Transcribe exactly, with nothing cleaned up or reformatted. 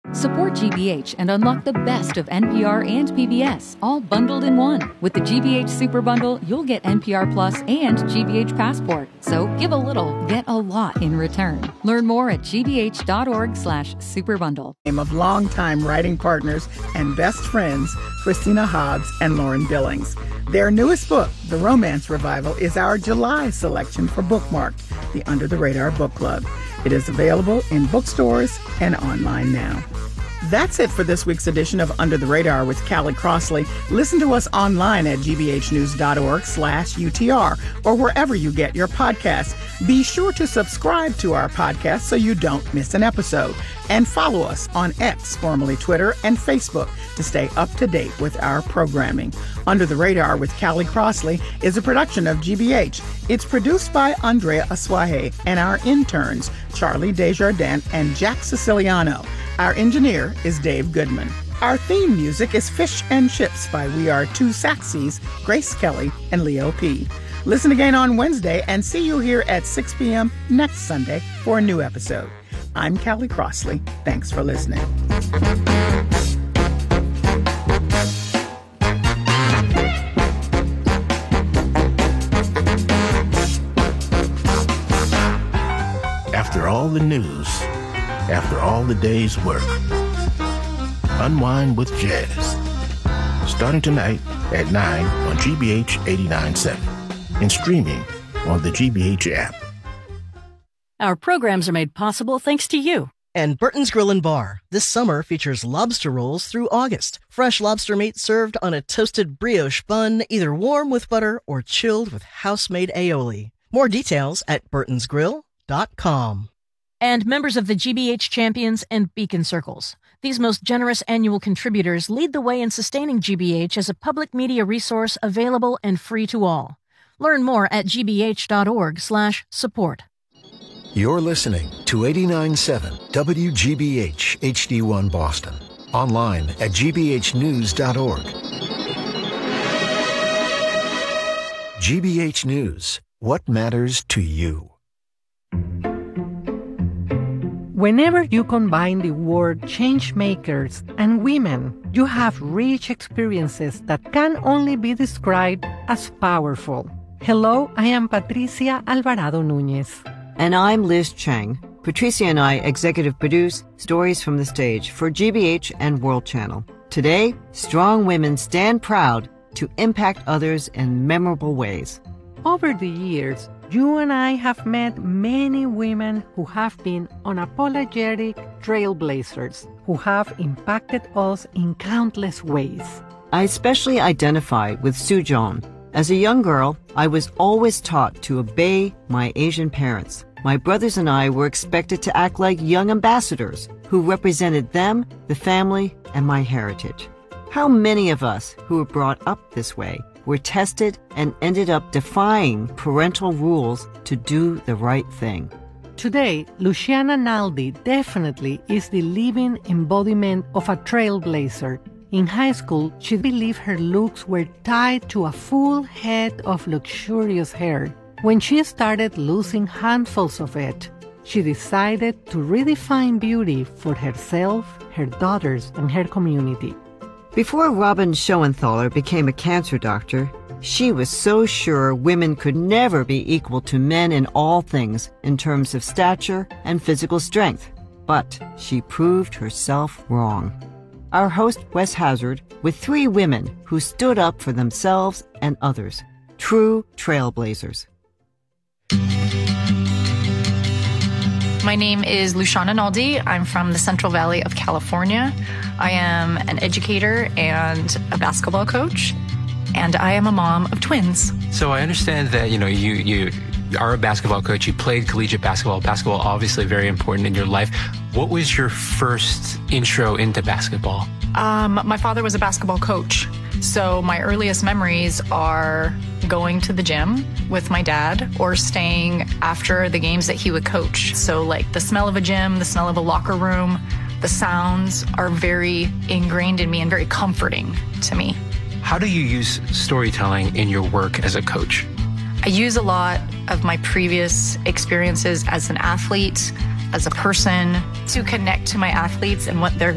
Support G B H and unlock the best of N P R and P B S, all bundled in one. With the G B H Super Bundle, you'll get N P R Plus and G B H Passport. So give a little, get a lot in return. Learn more at gbh.org slash superbundle. Of longtime writing partners and best friends, Christina Hobbs and Lauren Billings. Their newest book, The Romance Revival, is our July selection for Bookmarked, the Under the Radar Book Club. It is available in bookstores and online now. That's it for this week's edition of Under the Radar with Callie Crossley. Listen to us online at gbhnews.org slash UTR or wherever you get your podcasts. Be sure to subscribe to our podcast so you don't miss an episode. And follow us on X, formerly Twitter, and Facebook to stay up to date with our programming. Under the Radar with Callie Crossley is a production of G B H. It's produced by Andrea Asuaje and our interns, Charlie Desjardins and Jack Siciliano. Our engineer is Dave Goodman. Our theme music is Fish and Chips by We Are Two Saxies, Grace Kelly, and Leo P. Listen again on Wednesday and see you here at six p.m. next Sunday for a new episode. I'm Callie Crossley. Thanks for listening. After all the news, after all the day's work, unwind with jazz. Starting tonight at nine on G B H eighty-nine point seven and streaming on the G B H app. Our programs are made possible thanks to you. And Burton's Grill and Bar this summer features lobster rolls through August. Fresh lobster meat served on a toasted brioche bun, either warm with butter or chilled with house-made aioli. More details at burtons grill dot com. And members of the G B H Champions and Beacon Circles. These most generous annual contributors lead the way in sustaining G B H as a public media resource available and free to all. Learn more at gbh.org slash support. You're listening to eighty-nine point seven W G B H H D one Boston. Online at g b h news dot org. G B H News. What matters to you? Whenever you combine the word changemakers and women, you have rich experiences that can only be described as powerful. Hello, I am Patricia Alvarado Núñez. And I'm Liz Chang. Patricia and I executive produce Stories from the Stage for G B H and World Channel. Today, strong women stand proud to impact others in memorable ways. Over the years, you and I have met many women who have been unapologetic trailblazers, who have impacted us in countless ways. I especially identify with Sue Joan. As a young girl, I was always taught to obey my Asian parents. My brothers and I were expected to act like young ambassadors who represented them, the family, and my heritage. How many of us who were brought up this way were tested and ended up defying parental rules to do the right thing? Today, Luciana Naldi definitely is the living embodiment of a trailblazer. In high school, she believed her looks were tied to a full head of luxurious hair. When she started losing handfuls of it, she decided to redefine beauty for herself, her daughters, and her community. Before Robin Schoenthaler became a cancer doctor, she was so sure women could never be equal to men in all things in terms of stature and physical strength. But she proved herself wrong. Our host, Wes Hazard, with three women who stood up for themselves and others. True trailblazers. My name is Luciana Naldi. I'm from the Central Valley of California. I am an educator and a basketball coach, and I am a mom of twins. So I understand that, you know, you, you are a basketball coach. You played collegiate basketball. Basketball obviously very important in your life. What was your first intro into basketball? Um, my father was a basketball coach. So my earliest memories are going to the gym with my dad or staying after the games that he would coach. So like the smell of a gym, the smell of a locker room, the sounds are very ingrained in me and very comforting to me. How do you use storytelling in your work as a coach? I use a lot of my previous experiences as an athlete, as a person, to connect to my athletes and what they're